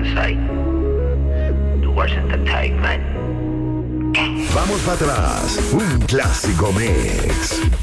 Side. Towards Entertainment. Vamos para atrás, un clásico mix.